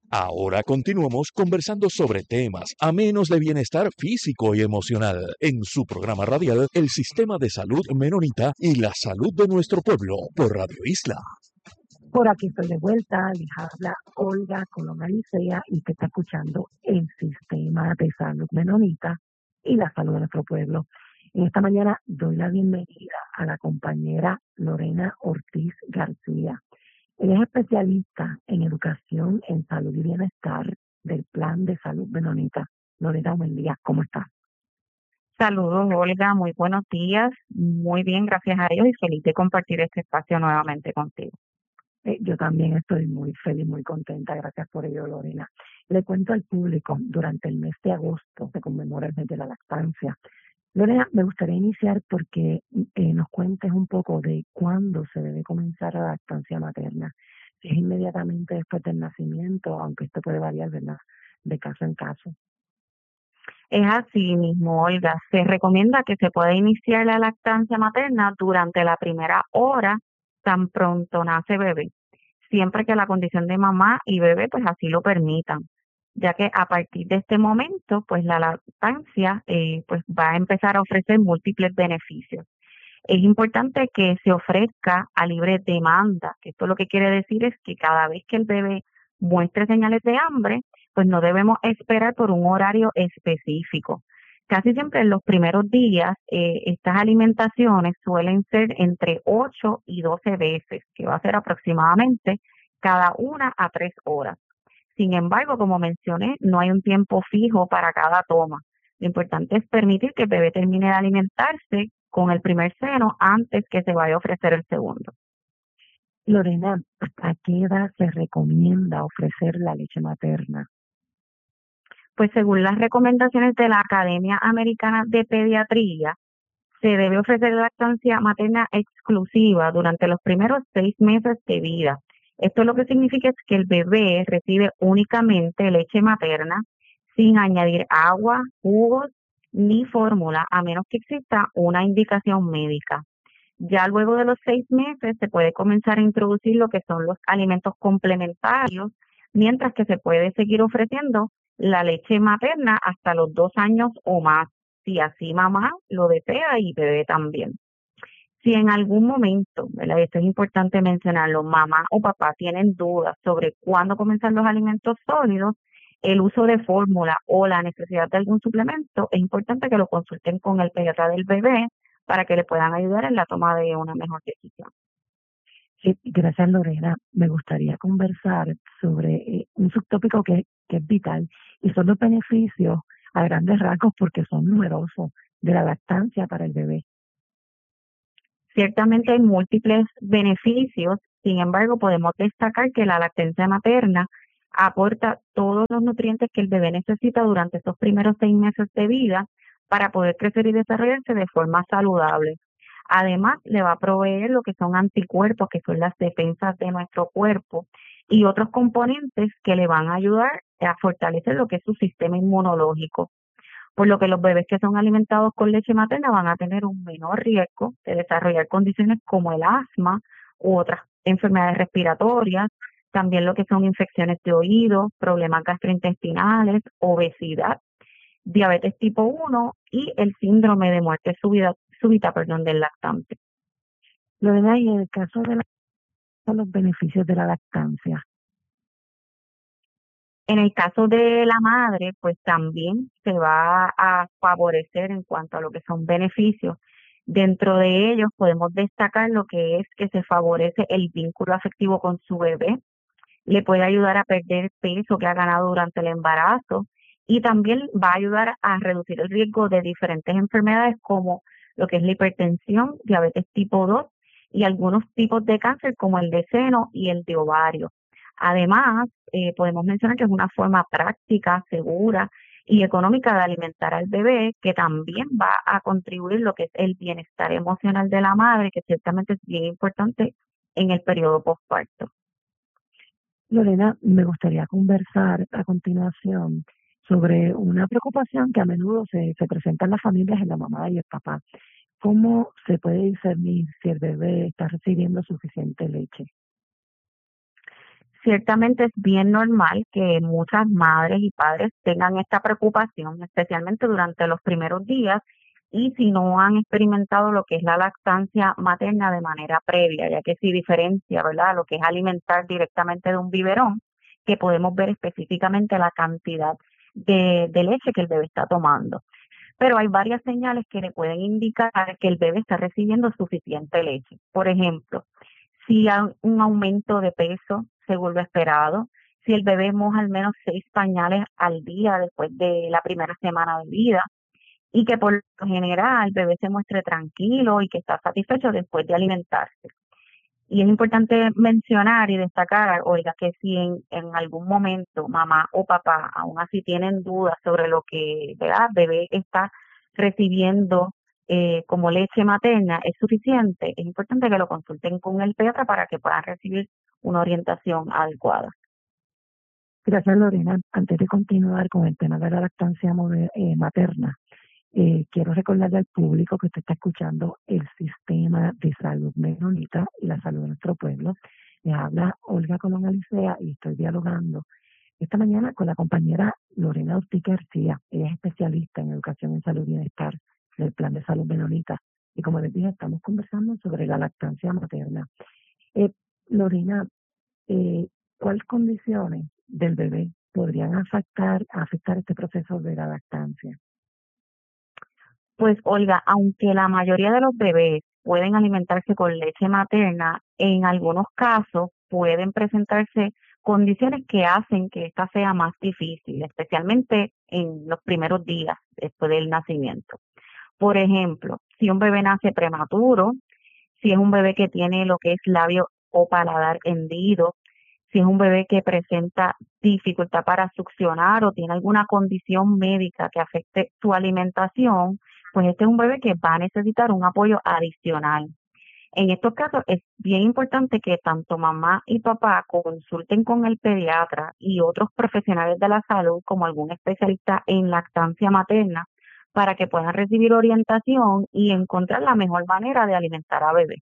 Ahora continuamos conversando sobre temas amenos de bienestar físico y emocional en su programa radial El Sistema de Salud Menonita y la Salud de Nuestro Pueblo por Radio Isla. Por aquí estoy de vuelta, les habla Olga Colón Alicea y te está escuchando el Sistema de Salud Menonita y la Salud de Nuestro Pueblo. En esta mañana doy la bienvenida a la compañera Lorena Ortiz García. Ella es especialista en educación en salud y bienestar del Plan de Salud Menonita. Lorena, buen día, ¿cómo estás? Saludos, Olga, muy buenos días. Muy bien, gracias a Dios y feliz de compartir este espacio nuevamente contigo. Yo también estoy muy feliz, muy contenta, gracias por ello, Lorena. Le cuento al público, durante el mes de agosto se conmemora el mes de la lactancia. Lorena, me gustaría iniciar porque nos cuentes un poco de cuándo se debe comenzar la lactancia materna. Si es inmediatamente después del nacimiento, aunque esto puede variar, ¿verdad?, de caso en caso. Es así mismo, Olga. Se recomienda que se pueda iniciar la lactancia materna durante la primera hora tan pronto nace bebé, siempre que la condición de mamá y bebé pues así lo permitan, ya que a partir de este momento pues la lactancia pues va a empezar a ofrecer múltiples beneficios. Es importante que se ofrezca a libre demanda, que esto lo que quiere decir es que cada vez que el bebé muestre señales de hambre, pues no debemos esperar por un horario específico. Casi siempre en los primeros días, estas alimentaciones suelen ser entre 8 y 12 veces, que va a ser aproximadamente cada 1 a 3 horas. Sin embargo, como mencioné, no hay un tiempo fijo para cada toma. Lo importante es permitir que el bebé termine de alimentarse con el primer seno antes que se vaya a ofrecer el segundo. Lorena, ¿a qué edad se recomienda ofrecer la leche materna? Pues según las recomendaciones de la Academia Americana de Pediatría, se debe ofrecer lactancia materna exclusiva durante los primeros 6 meses de vida. Esto lo que significa es que el bebé recibe únicamente leche materna sin añadir agua, jugos ni fórmula, a menos que exista una indicación médica. Ya luego de los 6 meses se puede comenzar a introducir lo que son los alimentos complementarios, mientras que se puede seguir ofreciendo la leche materna hasta los 2 años o más, si así mamá lo desea y bebé también. Si en algún momento, ¿verdad? Esto es importante mencionarlo, mamá o papá tienen dudas sobre cuándo comenzar los alimentos sólidos, el uso de fórmula o la necesidad de algún suplemento, es importante que lo consulten con el pediatra del bebé para que le puedan ayudar en la toma de una mejor decisión. Sí, gracias, Lorena. Me gustaría conversar sobre un subtópico que es vital y son los beneficios a grandes rasgos porque son numerosos de la lactancia para el bebé. Ciertamente hay múltiples beneficios, sin embargo podemos destacar que la lactancia materna aporta todos los nutrientes que el bebé necesita durante esos primeros 6 meses de vida para poder crecer y desarrollarse de forma saludable. Además, le va a proveer lo que son anticuerpos, que son las defensas de nuestro cuerpo, y otros componentes que le van a ayudar a fortalecer lo que es su sistema inmunológico. Por lo que los bebés que son alimentados con leche materna van a tener un menor riesgo de desarrollar condiciones como el asma u otras enfermedades respiratorias, también lo que son infecciones de oído, problemas gastrointestinales, obesidad, diabetes tipo 1 y el síndrome de muerte súbita del lactante. Lorena, y en el caso de los beneficios de la lactancia. En el caso de la madre, pues también se va a favorecer en cuanto a lo que son beneficios. Dentro de ellos podemos destacar lo que es que se favorece el vínculo afectivo con su bebé, le puede ayudar a perder peso que ha ganado durante el embarazo y también va a ayudar a reducir el riesgo de diferentes enfermedades como lo que es la hipertensión, diabetes tipo 2 y algunos tipos de cáncer como el de seno y el de ovario. Además, podemos mencionar que es una forma práctica, segura y económica de alimentar al bebé, que también va a contribuir lo que es el bienestar emocional de la madre, que ciertamente es bien importante en el periodo postparto. Lorena, me gustaría conversar a continuación sobre una preocupación que a menudo se presenta en las familias, en la mamá y el papá. ¿Cómo se puede discernir si el bebé está recibiendo suficiente leche? Ciertamente es bien normal que muchas madres y padres tengan esta preocupación, especialmente durante los primeros días y si no han experimentado lo que es la lactancia materna de manera previa, ya que sí diferencia, ¿verdad?, lo que es alimentar directamente de un biberón, que podemos ver específicamente la cantidad de leche que el bebé está tomando. Pero hay varias señales que le pueden indicar que el bebé está recibiendo suficiente leche. Por ejemplo, si hay un aumento de peso según lo esperado, si el bebé moja al menos 6 pañales al día después de la primera semana de vida y que por lo general el bebé se muestre tranquilo y que está satisfecho después de alimentarse. Y es importante mencionar y destacar, oiga, que si en algún momento mamá o papá aún así tienen dudas sobre lo que, ¿verdad?, bebé está recibiendo como leche materna es suficiente, es importante que lo consulten con el pediatra para que puedan recibir una orientación adecuada. Gracias, Lorena. Antes de continuar con el tema de la lactancia materna, quiero recordarle al público que usted está escuchando el sistema de salud menonita y la salud de nuestro pueblo. Le habla Olga Colón Alicea y estoy dialogando esta mañana con la compañera Lorena Ortiz García. Ella es especialista en educación en salud y bienestar del Plan de Salud Menonita. Y como les dije, estamos conversando sobre la lactancia materna. Lorena, ¿cuáles condiciones del bebé podrían afectar este proceso de la lactancia? Pues Olga, aunque la mayoría de los bebés pueden alimentarse con leche materna, en algunos casos pueden presentarse condiciones que hacen que esta sea más difícil, especialmente en los primeros días después del nacimiento. Por ejemplo, si un bebé nace prematuro, si es un bebé que tiene lo que es labio o paladar hendido, si es un bebé que presenta dificultad para succionar o tiene alguna condición médica que afecte su alimentación, pues este es un bebé que va a necesitar un apoyo adicional. En estos casos es bien importante que tanto mamá y papá consulten con el pediatra y otros profesionales de la salud, como algún especialista en lactancia materna, para que puedan recibir orientación y encontrar la mejor manera de alimentar a bebé.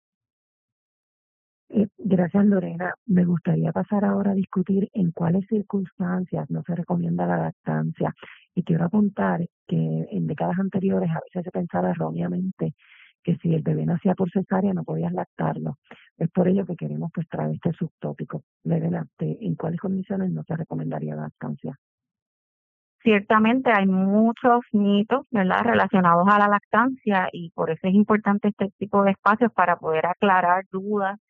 Gracias, Lorena. Me gustaría pasar ahora a discutir en cuáles circunstancias no se recomienda la lactancia. Y quiero apuntar que en décadas anteriores a veces se pensaba erróneamente que si el bebé nacía por cesárea no podías lactarlo. Es por ello que queremos pues traer este subtópico. Lorena, ¿en cuáles condiciones no se recomendaría la lactancia? Ciertamente hay muchos mitos, ¿verdad?, relacionados a la lactancia y por eso es importante este tipo de espacios para poder aclarar dudas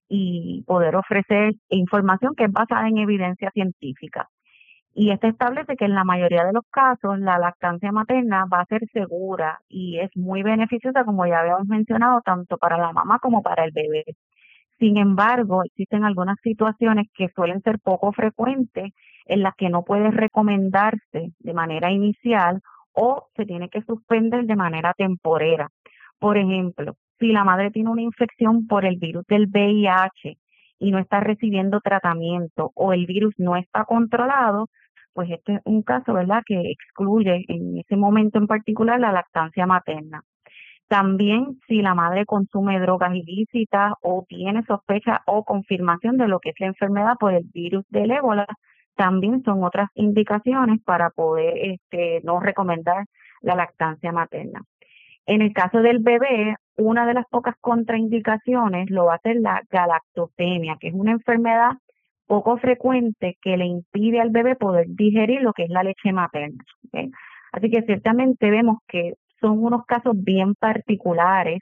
y poder ofrecer información que es basada en evidencia científica. Y este establece que en la mayoría de los casos la lactancia materna va a ser segura y es muy beneficiosa, como ya habíamos mencionado, tanto para la mamá como para el bebé. Sin embargo, existen algunas situaciones que suelen ser poco frecuentes en las que no puede recomendarse de manera inicial o se tiene que suspender de manera temporera. Por ejemplo, si la madre tiene una infección por el virus del VIH y no está recibiendo tratamiento o el virus no está controlado, pues este es un caso, ¿verdad?, que excluye en ese momento en particular la lactancia materna. También si la madre consume drogas ilícitas o tiene sospecha o confirmación de lo que es la enfermedad por el virus del ébola, también son otras indicaciones para poder no recomendar la lactancia materna. En el caso del bebé, una de las pocas contraindicaciones lo va a ser la galactosemia, que es una enfermedad poco frecuente que le impide al bebé poder digerir lo que es la leche materna. ¿Okay? Así que ciertamente vemos que son unos casos bien particulares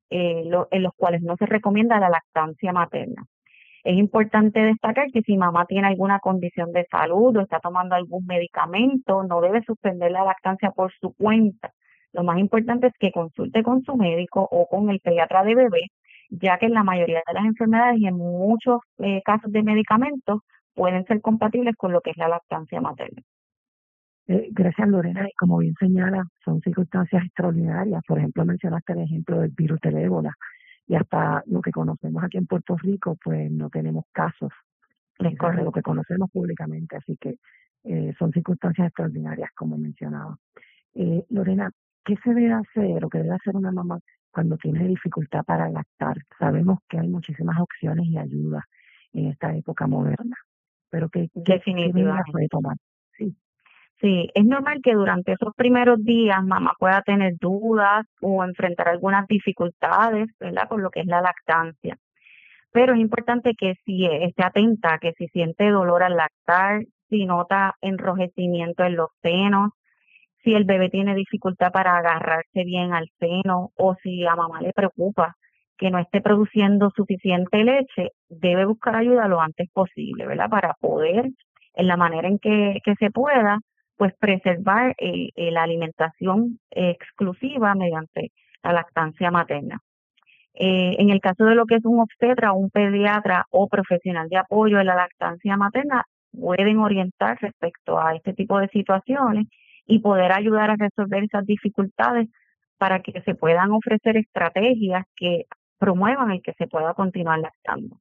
en los cuales no se recomienda la lactancia materna. Es importante destacar que si mamá tiene alguna condición de salud o está tomando algún medicamento, no debe suspender la lactancia por su cuenta. Lo más importante es que consulte con su médico o con el pediatra de bebé, ya que en la mayoría de las enfermedades y en muchos casos de medicamentos pueden ser compatibles con lo que es la lactancia materna. Gracias, Lorena. Y como bien señala, son circunstancias extraordinarias. Por ejemplo, mencionaste el ejemplo del virus del ébola. Y hasta lo que conocemos aquí en Puerto Rico, pues no tenemos casos de lo que conocemos públicamente. Así que son circunstancias extraordinarias, como mencionaba. Lorena, ¿qué se debe hacer o qué debe hacer una mamá cuando tiene dificultad para lactar? Sabemos que hay muchísimas opciones y ayudas en esta época moderna. pero ¿qué medidas definitivamente. puede tomar? Sí, Sí, es normal que durante esos primeros días mamá pueda tener dudas o enfrentar algunas dificultades, ¿verdad? Por lo que es la lactancia. Pero es importante que si esté atenta, que si siente dolor al lactar, si nota enrojecimiento en los senos, si el bebé tiene dificultad para agarrarse bien al seno o si a mamá le preocupa que no esté produciendo suficiente leche, debe buscar ayuda lo antes posible, ¿verdad? Para poder, en la manera en que se pueda, pues preservar la alimentación exclusiva mediante la lactancia materna. En el caso de lo que es un obstetra, un pediatra o profesional de apoyo en la lactancia materna, pueden orientar respecto a este tipo de situaciones y poder ayudar a resolver esas dificultades para que se puedan ofrecer estrategias que promuevan el que se pueda continuar lactando.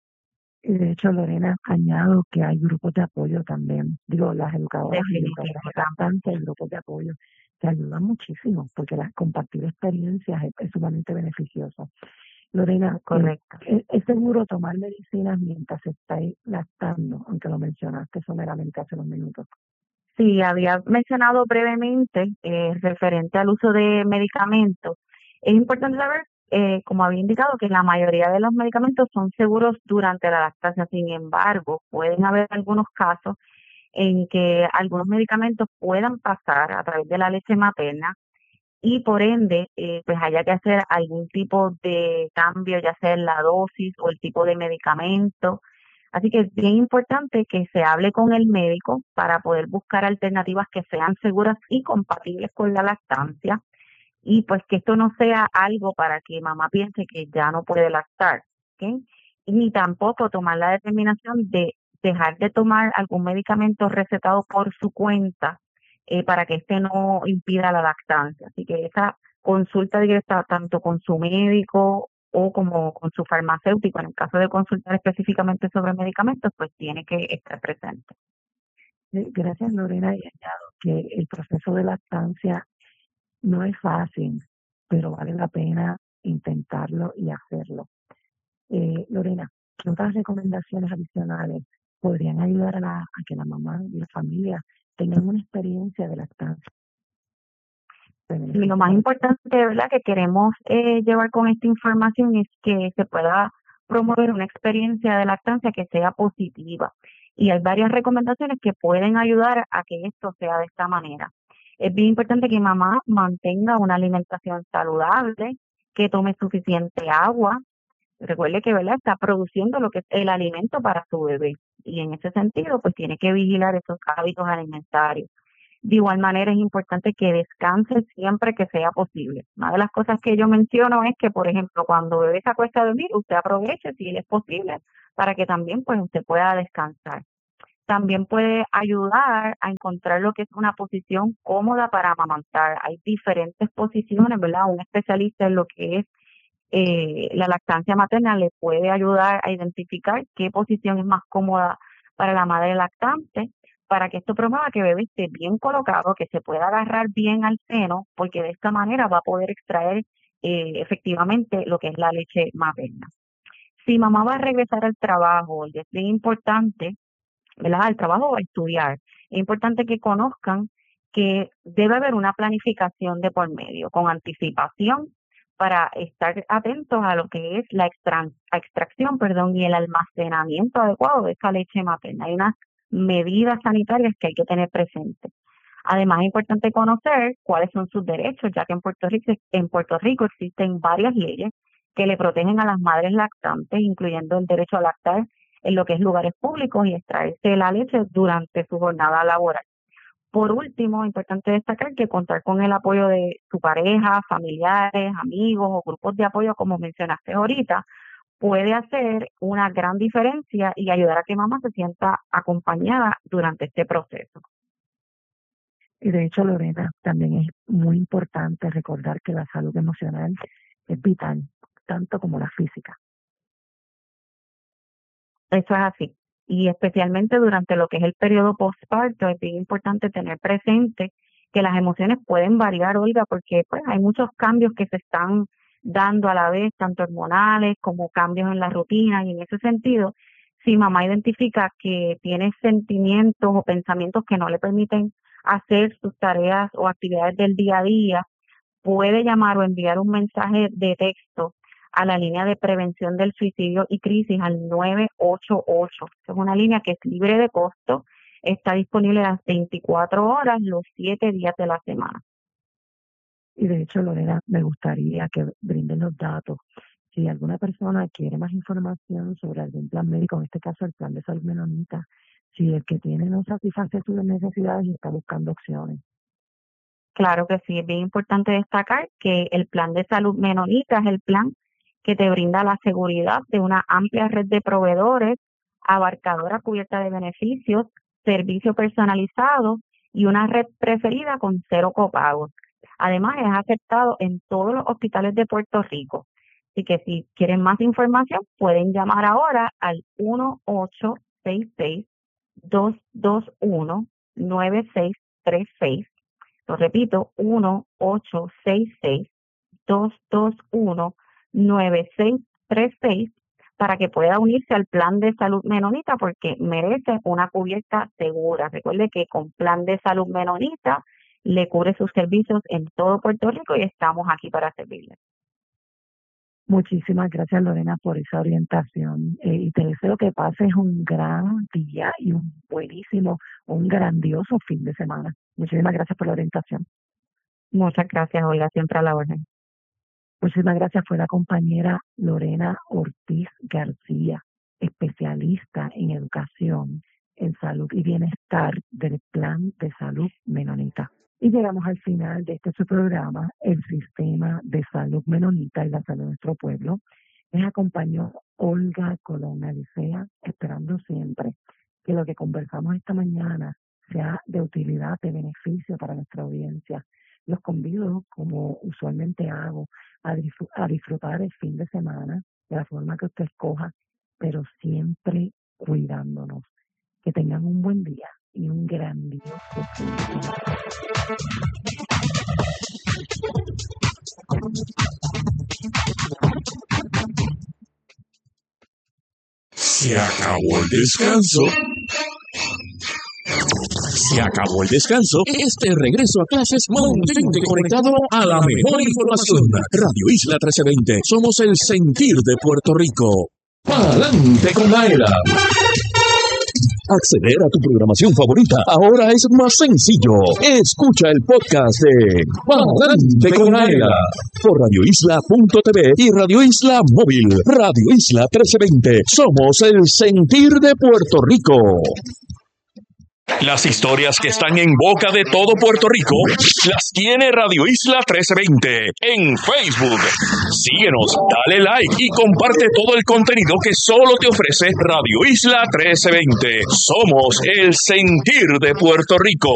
y de hecho, Lorena, añado que hay grupos de apoyo también. Digo, las educadoras y educadoras de Definitivamente. lactancia y grupos de apoyo que ayudan muchísimo, porque compartir experiencias es sumamente beneficioso. Lorena, Correcto. ¿es seguro tomar medicinas mientras se está lactando? Aunque lo mencionaste someramente hace unos minutos. Sí, había mencionado brevemente referente al uso de medicamentos. Es importante saber, como había indicado, que la mayoría de los medicamentos son seguros durante la lactancia. Sin embargo, pueden haber algunos casos en que algunos medicamentos puedan pasar a través de la leche materna y por ende, pues haya que hacer algún tipo de cambio, ya sea en la dosis o el tipo de medicamento. Así que es bien importante que se hable con el médico para poder buscar alternativas que sean seguras y compatibles con la lactancia y pues que esto no sea algo para que mamá piense que ya no puede lactar, ¿ok? Y ni tampoco tomar la determinación de dejar de tomar algún medicamento recetado por su cuenta para que este no impida la lactancia. Así que esa consulta directa tanto con su médico o como con su farmacéutico, en el caso de consultar específicamente sobre medicamentos, pues tiene que estar presente. Gracias, Lorena, y añado que el proceso de lactancia no es fácil, pero vale la pena intentarlo y hacerlo. Lorena, ¿qué otras recomendaciones adicionales podrían ayudar a que la mamá y la familia tengan una experiencia de lactancia? Y lo más importante, ¿verdad?, que queremos llevar con esta información es que se pueda promover una experiencia de lactancia que sea positiva. Y hay varias recomendaciones que pueden ayudar a que esto sea de esta manera. Es bien importante que mamá mantenga una alimentación saludable, que tome suficiente agua. Recuerde que, ¿verdad?, está produciendo lo que es el alimento para su bebé. Y en ese sentido, pues tiene que vigilar esos hábitos alimentarios. De igual manera, es importante que descanse siempre que sea posible. Una de las cosas que yo menciono es que, por ejemplo, cuando bebé se acuesta a dormir, usted aproveche, si es posible, para que también pues usted pueda descansar. También puede ayudar a encontrar lo que es una posición cómoda para amamantar. Hay diferentes posiciones, ¿verdad? Un especialista en lo que es la lactancia materna le puede ayudar a identificar qué posición es más cómoda para la madre lactante, para que esto promueva que el bebé esté bien colocado, que se pueda agarrar bien al seno, porque de esta manera va a poder extraer efectivamente lo que es la leche materna. Si mamá va a regresar al trabajo, y es bien importante, ¿verdad? Al trabajo o a estudiar, es importante que conozcan que debe haber una planificación de por medio, con anticipación, para estar atentos a lo que es la extracción, perdón, y el almacenamiento adecuado de esa leche materna. Hay unas medidas sanitarias que hay que tener presentes. Además, es importante conocer cuáles son sus derechos, ya que en Puerto Rico existen varias leyes que le protegen a las madres lactantes, incluyendo el derecho a lactar en lo que es lugares públicos y extraerse la leche durante su jornada laboral. Por último, es importante destacar que contar con el apoyo de su pareja, familiares, amigos o grupos de apoyo, como mencionaste ahorita, puede hacer una gran diferencia y ayudar a que mamá se sienta acompañada durante este proceso. Y de hecho, Lorena, también es muy importante recordar que la salud emocional es vital, tanto como la física. Eso es así. Y especialmente durante lo que es el periodo postparto, es bien importante tener presente que las emociones pueden variar, Olga, porque pues hay muchos cambios que se están dando a la vez, tanto hormonales como cambios en la rutina, y en ese sentido Si mamá identifica que tiene sentimientos o pensamientos que no le permiten hacer sus tareas o actividades del día a día, puede llamar o enviar un mensaje de texto a la línea de prevención del suicidio y crisis al 988. Es una línea que es libre de costo, está disponible las 24 horas, los 7 días de la semana. Y de hecho, Lorena, me gustaría que brinden los datos. Si alguna persona quiere más información sobre algún plan médico, en este caso el plan de salud menonita, si el que tiene no satisface sus necesidades y está buscando opciones. Claro que sí, es bien importante destacar que el plan de salud menonita es el plan que te brinda la seguridad de una amplia red de proveedores, abarcadora cubierta de beneficios, servicio personalizado y una red preferida con 0 copagos. Además, es aceptado en todos los hospitales de Puerto Rico. Así que si quieren más información, pueden llamar ahora al 1-866-221-9636. Lo repito, 1-866-221-9636 para que pueda unirse al plan de salud menonita porque merece una cubierta segura. Recuerde que con plan de salud menonita le cubre sus servicios en todo Puerto Rico y estamos aquí para servirle. Muchísimas gracias, Lorena, por esa orientación y te deseo que pases un gran día y un grandioso fin de semana. Muchísimas gracias por la orientación. Muchas gracias, Olga, siempre a la orden. Muchísimas gracias. Fue la compañera Lorena Ortiz García, especialista en educación, en salud y bienestar del Plan de Salud Menonita. Y llegamos al final de su programa, el Sistema de Salud Menonita y la Salud de nuestro pueblo. Les acompañó Olga Colón Alicea, esperando siempre que lo que conversamos esta mañana sea de utilidad, de beneficio para nuestra audiencia. Los convido, como usualmente hago, a disfrutar el fin de semana de la forma que usted escoja, pero siempre cuidándonos. Que tengan un buen día y un grandioso fin de semana. Se acabó el descanso. Se acabó el descanso. Este regreso a clases, mantente conectado a la mejor información. Radio Isla 1320. Somos el sentir de Puerto Rico. ¡Pa'lante con Aela! Acceder a tu programación favorita ahora es más sencillo. Escucha el podcast de Pa'lante con Aela por radioisla.tv y Radio Isla Móvil. Radio Isla 1320. Somos el sentir de Puerto Rico. Las historias que están en boca de todo Puerto Rico las tiene Radio Isla 1320 en Facebook. Síguenos, dale like y comparte todo el contenido que solo te ofrece Radio Isla 1320. Somos el sentir de Puerto Rico.